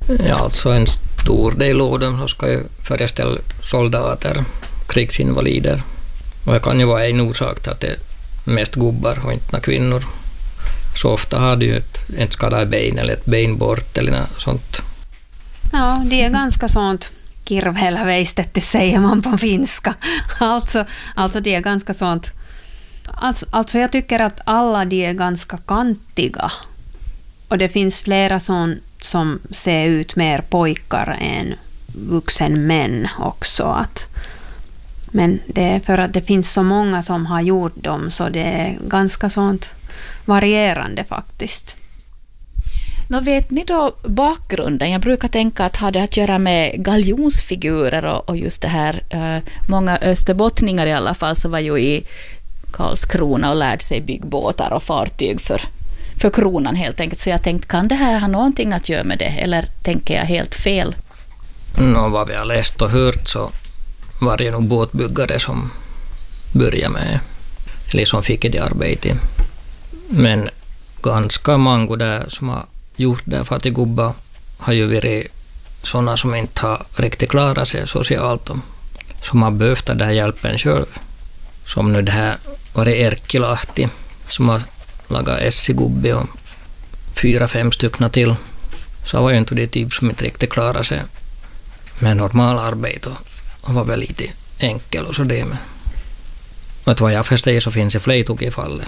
Ja, alltså en stor del av dem så ska ju föreställa soldater, krigsinvalider. Och det kan ju vara en orsak till att det är mest gubbar och inte några kvinnor. Så ofta har du ju ett skadat ben eller ett ben bort eller något sånt. Ja, det är ganska sånt kirvhelveistetty säger man på finska. Alltså det är ganska sånt. Alltså jag tycker att alla de är ganska kantiga. Och det finns flera som ser ut mer pojkar än vuxen män också. Men det är för att det finns så många som har gjort dem så det är ganska sånt varierande faktiskt. Vet ni då bakgrunden? Jag brukar tänka att ha det att göra med galjonsfigurer och just det här. Många österbottningar i alla fall så var ju i Karlskrona och lärde sig byggbåtar och fartyg för kronan helt enkelt. Så jag tänkte, kan det här ha någonting att göra med det? Eller tänker jag helt fel? Vad vi har läst och hört så var det nog båtbyggare som började med, eller som fick det arbete. Men ganska många där som har gjort det för att gubbar har ju varit sådana som inte har riktigt klarat sig socialt och som har behövt den här hjälpen själv. Som nu det här var det Erkkilahti som har lagat Essigubbe och 4-5 stycken till. Så var ju inte det typ som inte riktigt klarade sig med normal arbete och var väl lite enkel och så det. Men att vad jag förstår så finns det fler i fallet.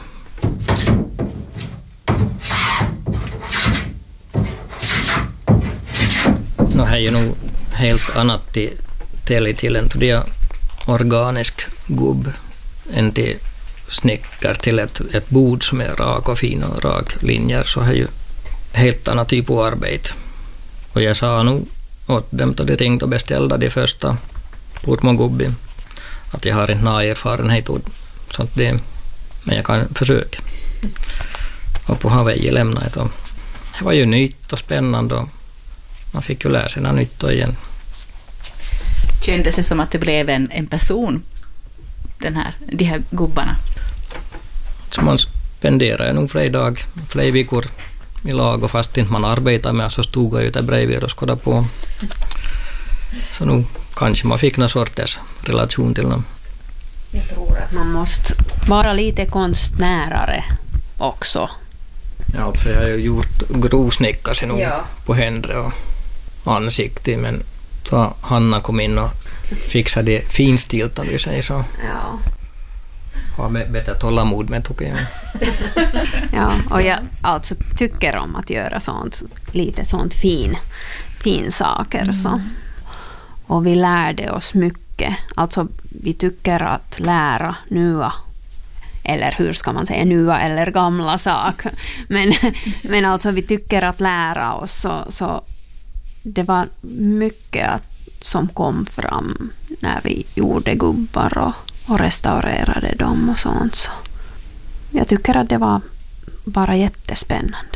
Det här är ju nog helt annat till en organisk gubb än till snickar till ett bord som är rak och fin och rak linjer så är ju helt annan typ av arbete. Och jag sa nog åt dem då de ringde och beställde de första portmogubbi att jag har inte någon erfarenhet och sånt det, men jag kan försöka. Och på Hawaii lämnade jag. Det var ju nytt och spännande och man fick ju lära sig något nytt och igen. Kändes det som att det blev en person, de här gubbarna? Så man spenderade nog flera veckor i lag och fast inte man arbetade med så stod jag ute bredvid och skådade på. Så nu kanske man fick någon sorts relation till dem. Jag tror att man måste vara lite konstnärare också. Ja, för jag har ju gjort grovsnickar nog på händer och ansikte, men så Hanna kom in och fixade det finstilt om vi säger så. Ja. Har bättre tålamod med tycker jag. Ja, och jag alltså tycker om att göra sånt, lite sånt fin saker så. Och vi lärde oss mycket. Alltså vi tycker att lära nya, eller hur ska man säga, nya eller gamla sak. Men alltså vi tycker att lära oss så det var mycket som kom fram när vi gjorde gubbar och restaurerade dem och sånt. Så jag tycker att det var bara jättespännande.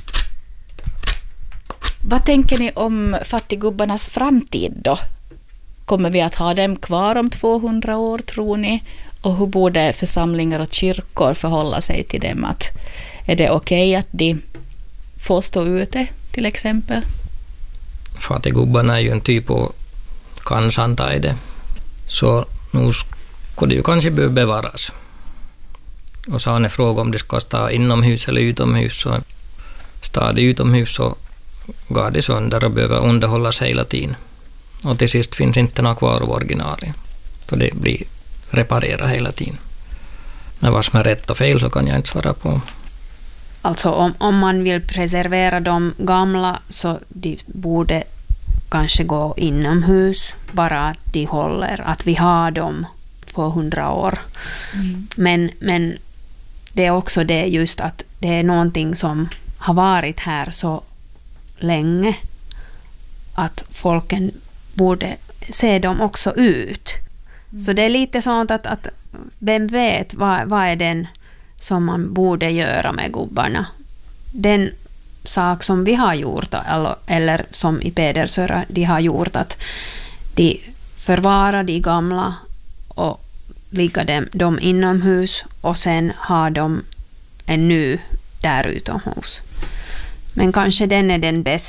Vad tänker ni om fattiggubbarnas framtid då? Kommer vi att ha dem kvar om 200 år tror ni? Och hur borde församlingar och kyrkor förhålla sig till dem? Är det okej att de får stå ute till exempel? Fattiggubbarna är ju en typ av kansantaide. Så nu skulle det ju kanske behöva bevaras. Och så har ni frågat om det ska stå inomhus eller utomhus. Så står det utomhus så går det sönder och behöver underhållas hela tiden. Och till sist finns inte några kvar av originalet. Så det blir reparerat hela tiden. Men vad som är rätt och fel så kan jag inte svara på. Alltså om man vill preservera de gamla så de borde kanske gå inomhus. Bara att de håller, att vi har dem på 100 år. Men det är också det just att det är någonting som har varit här så länge att folken borde se dem också ut. Så det är lite sånt att vem vet vad är den som man borde göra med gubbarna. Den sak som vi har gjort eller som i Pedersöra de har gjort att de förvarar de gamla och ligger dem inomhus och sen har de en ny där utomhus. Men kanske den är den bäst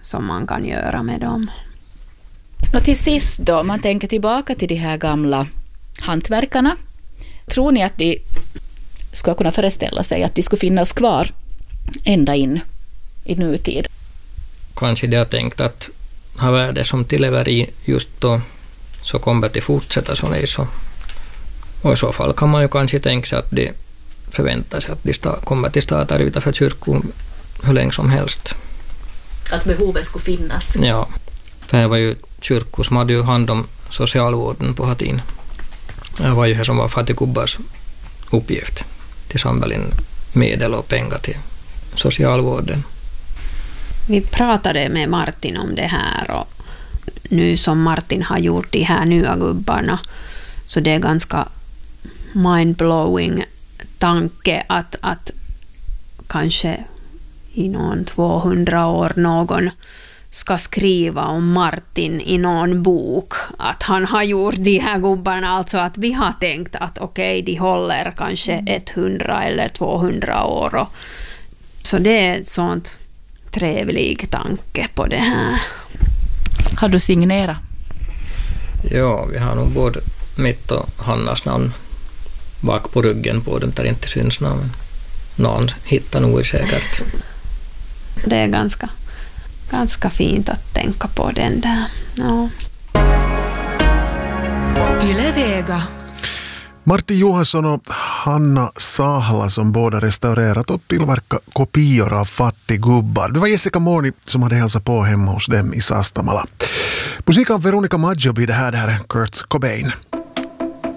som man kan göra med dem. Och till sist då, man tänker tillbaka till de här gamla hantverkarna. Tror ni att de ska kunna föreställa sig att de skulle finnas kvar ända in i nutid? Kanske det har tänkt att ha värde som tilllever i just då, så kommer det fortsätta så nej så. Och i så fall kan man ju kanske tänka sig att de förväntar sig att de kommer till stater utanför kyrkor hur länge som helst. Att behovet skulle finnas? Ja, för det var ju kyrkor som hade ju hand om socialvården på Hatin. Det var ju det som var fattiggubbars uppgift till samla in medel och pengar till socialvården. Vi pratade med Martin om det här och nu som Martin har gjort de här nya gubbarna så det är ganska mindblowing tanke att kanske i någon 200 år någon ska skriva om Martin i någon bok att han har gjort de här gubbarna, alltså att vi har tänkt att okej, de håller kanske 100 eller 200 år. Så det är ett sånt trevlig tanke på det här. Har du signerat? Ja, vi har nog både mitt och Hannas namn bak på ryggen på dem där inte syns namn. Någon hittar nog säkert. Det är ganska fint att tänka på den där. Ja. Yle Vega. Martti Johansson och Hanna Sahla som båda restaurerat och tillverkat kopior av fattigubbar. Det var Jessica Morni som hade hälsat på hemma hos dem i Sastamala. Musik av Veronica Maggio blir det här är Kurt Cobain.